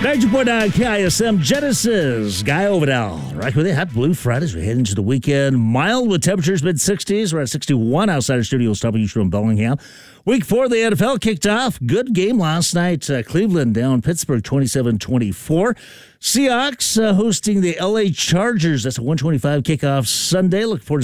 90.9 KISM Genesis. Guy Overdale. Right with you. Happy Blue Fridays. We head into the weekend. Mild with temperatures mid-60s. We're at 61 outside our studios. W from Bellingham. Week 4 of the NFL kicked off. Good game last night. Cleveland down Pittsburgh 27-24. Seahawks hosting the LA Chargers. That's a 1:25 kickoff Sunday. Look forward to